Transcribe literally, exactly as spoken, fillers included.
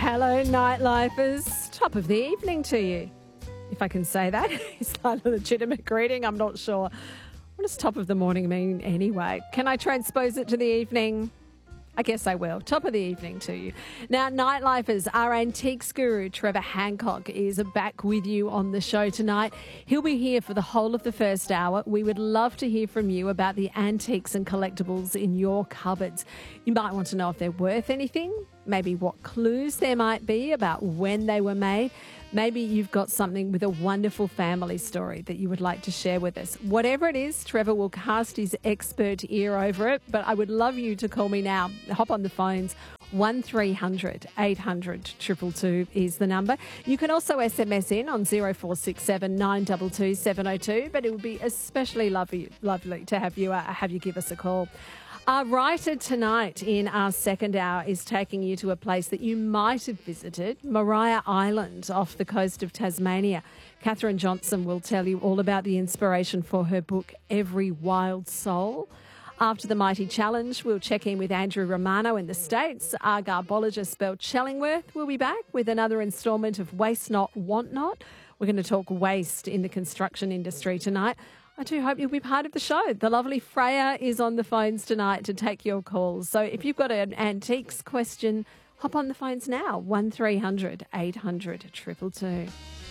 Hello, nightlifers. Top of the evening to you. If I can say that. Is that a legitimate greeting? I'm not sure. What does top of the morning mean anyway? Can I transpose it to the evening? I guess I will. Top of the evening to you. Now, nightlifers, our antiques guru, Trevor Hancock, is back with you on the show tonight. He'll be here for the whole of the first hour. We would love to hear from you about the antiques and collectibles in your cupboards. You might want to know if they're worth anything, maybe what clues there might be about when they were made. Maybe you've got something with a wonderful family story that you would like to share with us. Whatever it is, Trevor will cast his expert ear over it, but I would love you to call me now. Hop on the phones. one three hundred eight hundred two two two is the number. You can also S M S in on zero four six seven nine two two seven zero two, but it would be especially lovely, lovely to have you, uh, have you give us a call. Our writer tonight in our second hour is taking you to a place that you might have visited, Maria Island off the coast of Tasmania. Catherine Johnson will tell you all about the inspiration for her book, Every Wild Soul. After the Mighty Challenge, we'll check in with Andrew Romano in the States. Our garbologist, Belle Chellingworth, will be back with another instalment of Waste Not, Want Not. We're going to talk waste in the construction industry tonight. I do hope you'll be part of the show. The lovely Freya is on the phones tonight to take your calls. So if you've got an antiques question, hop on the phones now, one three hundred eight hundred two two two.